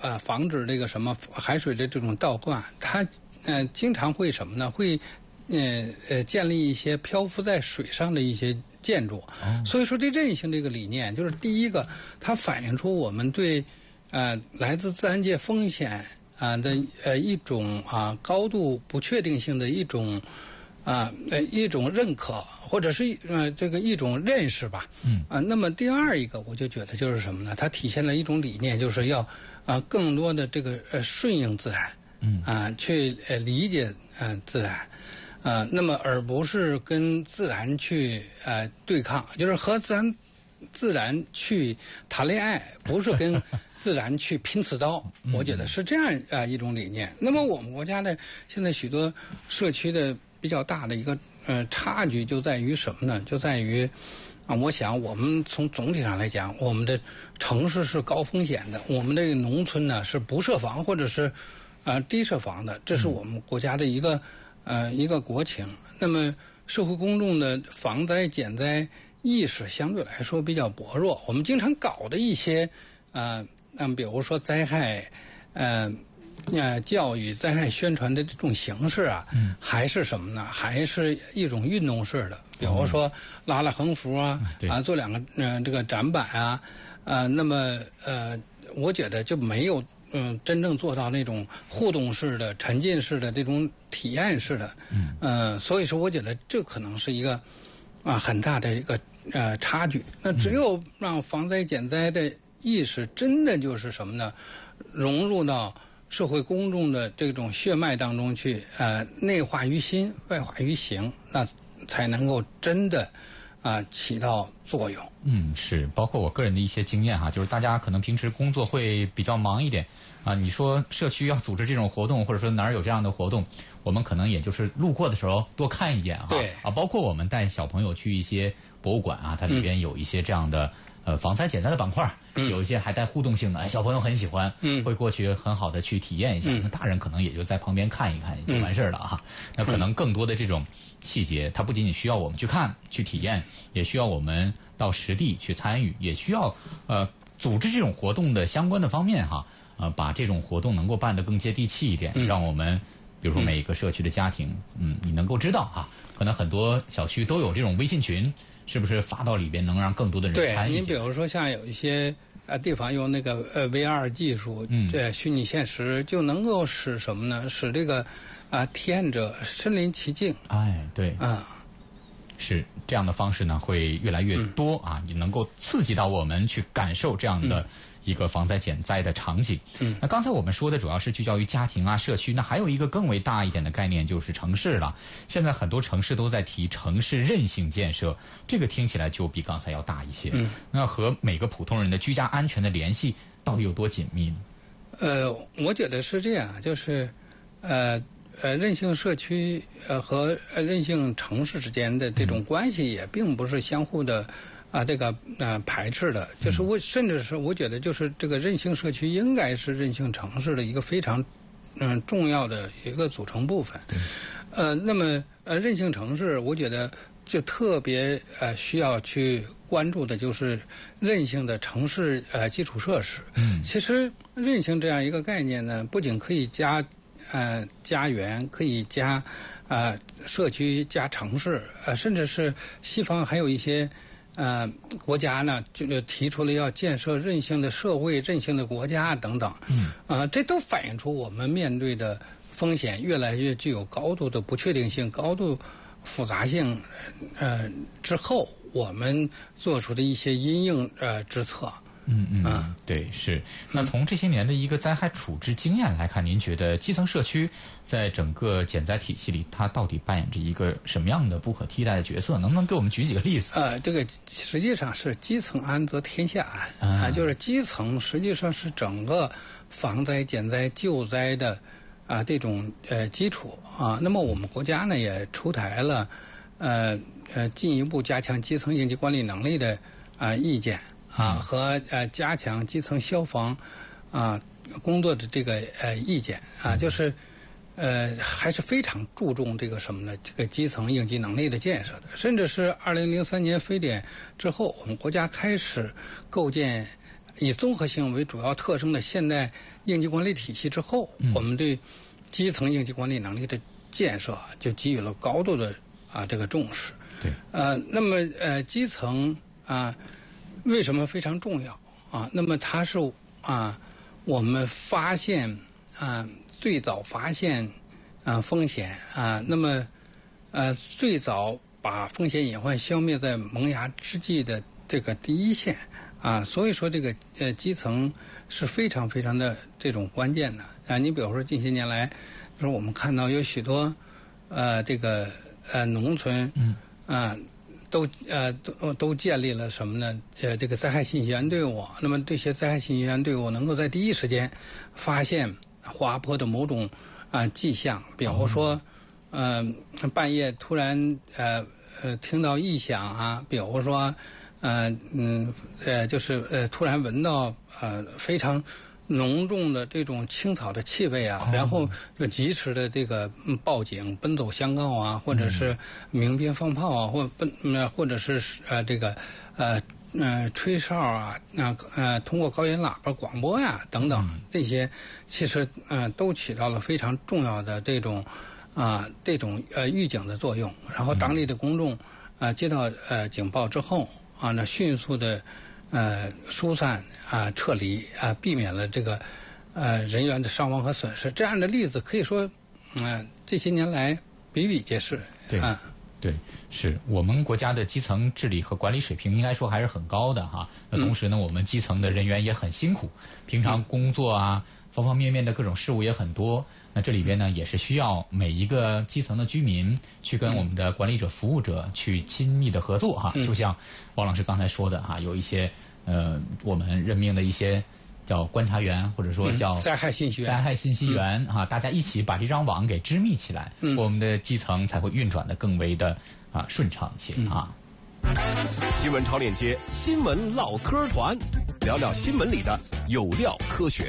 防止这个什么海水的这种倒灌，它经常会什么呢？会建立一些漂浮在水上的一些建筑。所以说这韧性这个理念，就是第一个，它反映出我们对来自自然界风险的一种高度不确定性的一种一种认可，或者是这个一种认识吧。那么第二一个，我就觉得就是什么呢？它体现了一种理念，就是要更多的这个顺应自然，去理解自然。那么而不是跟自然去对抗，就是和自然去谈恋爱，不是跟自然去拼刺刀。我觉得是这样一种理念。那么我们国家的现在许多社区的比较大的一个差距就在于什么呢？就在于我想我们从总体上来讲，我们的城市是高风险的，我们这个农村呢是不设防或者是低设防的，这是我们国家的一个国情。那么社会公众的防灾减灾意识相对来说比较薄弱，我们经常搞的一些比如说灾害教育、灾害宣传的这种形式还是什么呢？还是一种运动式的，比如说拉横幅做两个这个展板那么我觉得就没有真正做到那种互动式的、沉浸式的这种体验式的。所以说我觉得这可能是一个很大的一个差距。那只有让防灾减灾的意识真的就是什么呢？融入到社会公众的这种血脉当中去，内化于心，外化于行，那才能够真的起到作用。 是，包括我个人的一些经验就是大家可能平时工作会比较忙一点你说社区要组织这种活动，或者说哪儿有这样的活动，我们可能也就是路过的时候多看一眼对包括我们带小朋友去一些博物馆它里边有一些这样的防灾减灾的板块，有一些还带互动性的，小朋友很喜欢，会过去很好的去体验一下。那大人可能也就在旁边看一看就完事了那可能更多的这种细节，它不仅仅需要我们去看去体验，也需要我们到实地去参与，也需要组织这种活动的相关的方面把这种活动能够办得更接地气一点，让我们比如说每一个社区的家庭你能够知道可能很多小区都有这种微信群，是不是发到里边能让更多的人参与？ 对，你比如说像有一些地方用那个VR 技术，虚拟现实就能够使什么呢？使这个体验者身临其境。 对是这样的方式呢，会越来越多也能够刺激到我们去感受这样的一个防灾减灾的场景。那刚才我们说的主要是聚焦于家庭社区，那还有一个更为大一点的概念就是城市了。现在很多城市都在提城市韧性建设，这个听起来就比刚才要大一些。那和每个普通人的居家安全的联系到底有多紧密呢？ 我觉得是这样，就是韧性社区和韧性城市之间的这种关系也并不是相互的这个排斥的，就是甚至是我觉得就是这个韧性社区应该是韧性城市的一个非常重要的一个组成部分。那么韧性城市，我觉得就特别需要去关注的就是韧性的城市基础设施。其实韧性这样一个概念呢，不仅可以加家园，可以加社区，加城市，甚至是西方还有一些国家呢，就提出了要建设韧性的社会、韧性的国家等等。这都反映出我们面对的风险越来越具有高度的不确定性、高度复杂性之后，我们做出的一些因应之策。 对，是。那从这些年的一个灾害处置经验来看，您觉得基层社区在整个减灾体系里，它到底扮演着一个什么样的不可替代的角色？能不能给我们举几个例子？ 这个实际上是基层安则天下安就是基层实际上是整个防灾、减灾、救灾的这种基础那么我们国家呢也出台了进一步加强基层应急管理能力的意见。和加强基层消防工作的这个意见就是还是非常注重这个什么呢？这个基层应急能力的建设的，甚至是2003年非典之后，我们国家开始构建以综合性为主要特征的现代应急管理体系之后，我们对基层应急管理能力的建设就给予了高度的这个重视。 对。 那么基层为什么非常重要那么它是我们发现最早发现风险那么最早把风险隐患消灭在萌芽之际的这个第一线所以说这个基层是非常非常的这种关键的你比如说近些年来，就是我们看到有许多这个农村都建立了什么呢？这个灾害信息源队伍。那么这些灾害信息源队伍能够在第一时间发现滑坡的某种迹象，比如说半夜突然听到异响比如说就是突然闻到非常浓重的这种青草的气味然后就及时的这个报警、奔走相告或者是鸣鞭放炮或者是这个吹哨通过高音喇叭广播等等这些，其实都起到了非常重要的这种预警的作用。然后当地的公众接到警报之后那迅速的疏散撤离避免了这个人员的伤亡和损失。这样的例子可以说这些年来比比皆是。 对对，是我们国家的基层治理和管理水平应该说还是很高的哈。那同时呢，我们基层的人员也很辛苦，平常工作方方面面的各种事务也很多。那这里边呢，也是需要每一个基层的居民去跟我们的管理者、服务者去亲密的合作就像王老师刚才说的有一些我们任命的一些叫观察员，或者说叫灾害信息员大家一起把这张网给织密起来，我们的基层才会运转的更为的顺畅一些新闻超链接，新闻唠嗑团，聊聊新闻里的有料科学。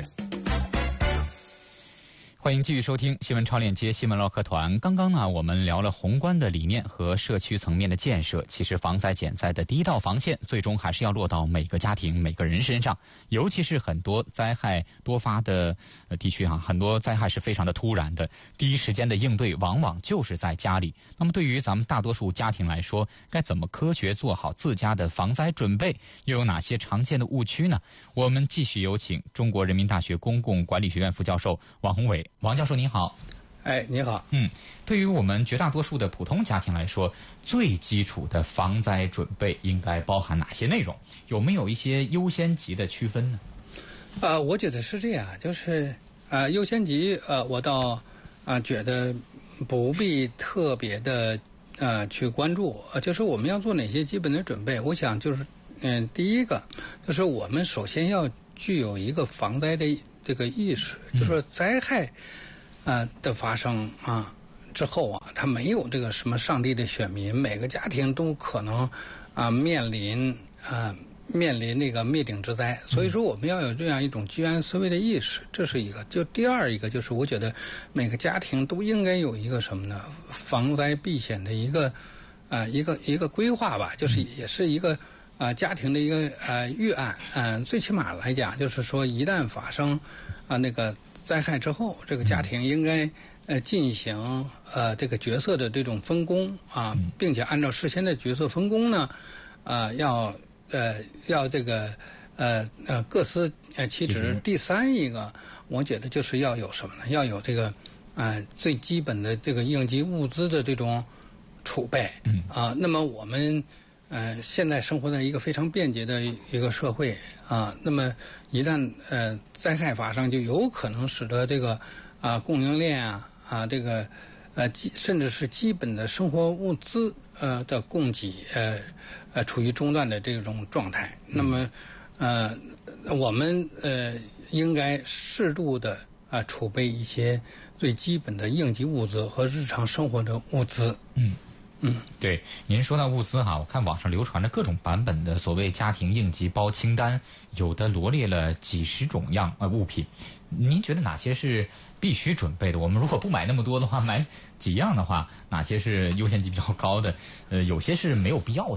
欢迎继续收听新闻超链接新闻唠嗑团。刚刚呢，我们聊了宏观的理念和社区层面的建设。其实防灾减灾的第一道防线，最终还是要落到每个家庭、每个人身上。尤其是很多灾害多发的地区很多灾害是非常的突然的，第一时间的应对往往就是在家里。那么对于咱们大多数家庭来说，该怎么科学做好自家的防灾准备？又有哪些常见的误区呢？我们继续有请中国人民大学公共管理学院副教授王宏伟。王教授您好。 你好。 对于我们绝大多数的普通家庭来说，最基础的防灾准备应该包含哪些内容？有没有一些优先级的区分呢？ 我觉得是这样，就是优先级我倒觉得不必特别的去关注，就是我们要做哪些基本的准备。我想就是第一个就是我们首先要具有一个防灾的这个意识，就是说灾害的发生之后它没有这个什么上帝的选民，每个家庭都可能面临那个灭顶之灾，所以说我们要有这样一种居安思危的意识，这是一个。就第二一个就是我觉得每个家庭都应该有一个什么呢？防灾避险的一个规划吧，就是也是一个家庭的一个预案。最起码来讲，就是说一旦发生那个灾害之后，这个家庭应该进行这个角色的这种分工并且按照事先的角色分工呢要这个各司其职。第三一个，我觉得就是要有什么呢？要有这个最基本的这个应急物资的这种储备。那么我们现在生活在一个非常便捷的一个社会那么一旦灾害发生，就有可能使得这个供应链这个甚至是基本的生活物资的供给处于中断的这种状态。那么我们应该适度的储备一些最基本的应急物资和日常生活的物资。 对，您说到物资我看网上流传着各种版本的所谓家庭应急包清单，有的罗列了几十种物品。您觉得哪些是必须准备的？我们如果不买那么多的话，买几样的话，哪些是优先级比较高的？有些是没有必要的呢？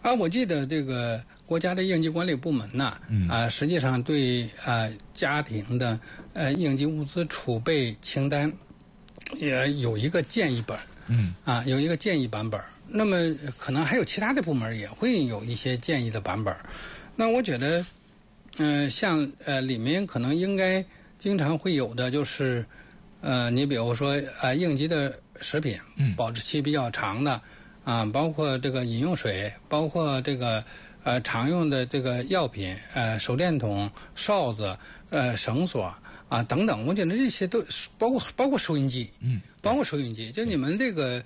我记得这个国家的应急管理部门呢，实际上对家庭的应急物资储备清单也有一个建议本，有一个建议版本。那么可能还有其他的部门也会有一些建议的版本。那我觉得，像里面可能应该经常会有的就是，你比如说应急的食品，保质期比较长的，包括这个饮用水，包括这个常用的这个药品，手电筒、哨子、绳索等等。我觉得这些都包括收音机，包括收音机。就你们这个。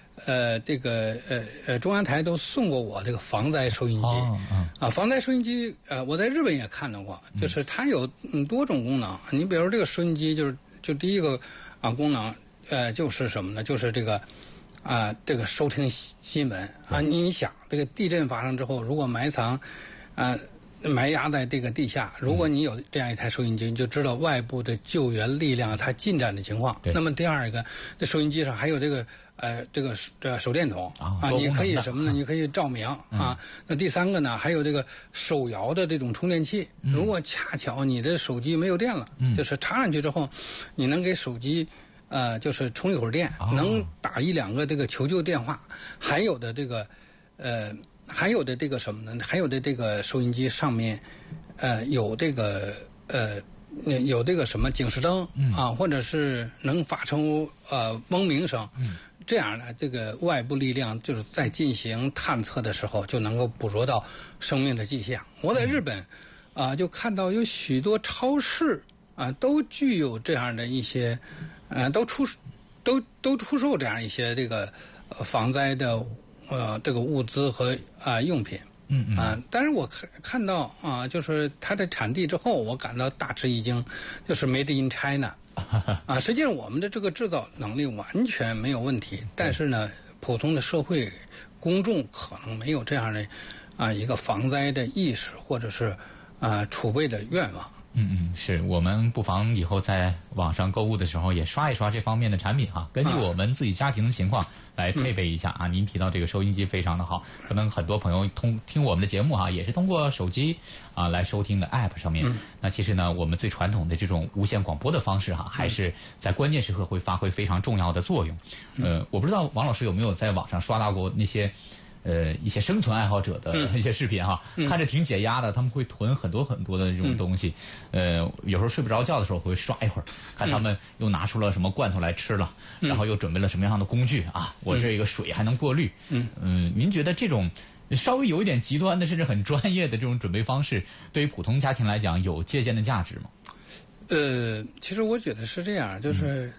中央台都送过我这个防灾收音机，防灾收音机，我在日本也看到过，就是它有多种功能。你比如这个收音机，就第一个功能，就是什么呢？就是这个收听新闻你想，这个地震发生之后，如果埋压在这个地下，如果你有这样一台收音机，你就知道外部的救援力量它进展的情况。那么第二个，这收音机上还有这个手电筒你可以什么呢？你可以照明那第三个呢，还有这个手摇的这种充电器。如果恰巧你的手机没有电了，就是插上去之后，你能给手机就是充一会儿电，能打1-2个这个求救电话。还有的这个什么呢？还有的这个收音机上面，有这个什么警示灯或者是能发出嗡鸣声，这样呢，这个外部力量就是在进行探测的时候就能够捕捉到生命的迹象。我在日本就看到有许多超市都具有这样的一些都出售这样一些这个防灾的这个物资和用品。但是我看到就是它的产地之后，我感到大吃一惊，就是 Made in China 实际上我们的这个制造能力完全没有问题，但是呢，普通的社会公众可能没有这样的一个防灾的意识，或者是储备的愿望。 是我们不妨以后在网上购物的时候也刷一刷这方面的产品根据我们自己家庭的情况来配备一下您提到这个收音机非常的好，可能很多朋友听我们的节目也是通过手机来收听的 App 上面。那其实呢，我们最传统的这种无线广播的方式还是在关键时刻会发挥非常重要的作用。我不知道王老师有没有在网上刷到过那些一些生存爱好者的一些视频看着挺解压的，他们会囤很多很多的这种东西。有时候睡不着觉的时候会刷一会儿，看他们又拿出了什么罐头来吃了，然后又准备了什么样的工具我这个水还能过滤。您觉得这种稍微有一点极端的，甚至很专业的这种准备方式，对于普通家庭来讲有借鉴的价值吗？ 其实我觉得是这样，就是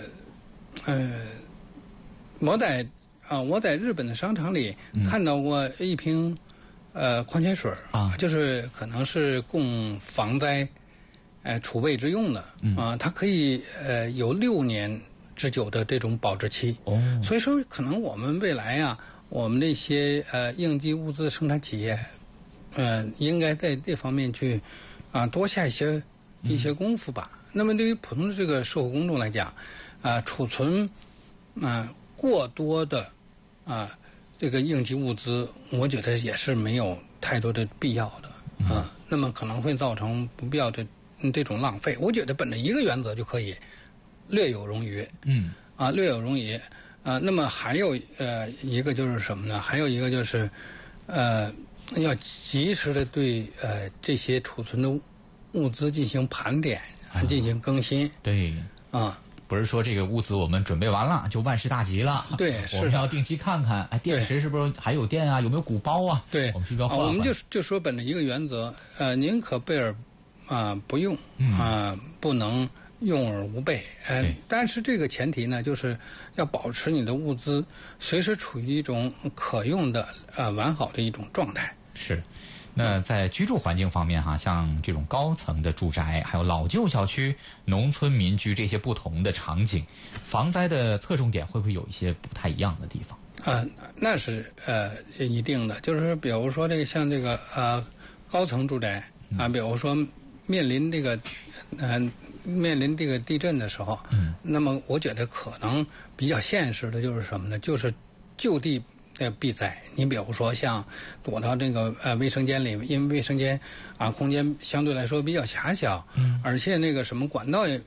我在日本的商场里看到过一瓶矿泉水就是可能是供防灾储备之用的它可以有6年之久的这种保质期。所以说可能我们未来我们这些应急物资生产企业应该在这方面去多下一些功夫吧。那么对于普通的这个社会公众来讲储存过多的这个应急物资，我觉得也是没有太多的必要的那么可能会造成不必要的这种浪费。我觉得本着一个原则就可以略有冗余。略有冗余那么还有一个就是什么呢？还有一个就是要及时的对这些储存的物资进行盘点进行更新。 对不是说这个物资我们准备完了就万事大吉了。 对， 我们要定期看看电池是不是还有电有没有鼓包对， 我们需要换。 我们就说本着一个原则宁可备而不用不能用而无备。但是这个前提呢，就是要保持你的物资随时处于一种可用的完好的一种状态。 是。那在居住环境方面像这种高层的住宅，还有老旧小区、农村民居这些不同的场景，防灾的侧重点会不会有一些不太一样的地方？ 那是一定的。就是比如说像这个高层住宅比如说面临这个地震的时候，那么我觉得可能比较现实的就是什么呢？就是就地避灾。你比如说像躲到这个卫生间里，因为卫生间空间相对来说比较狭小，而且那个什么管道也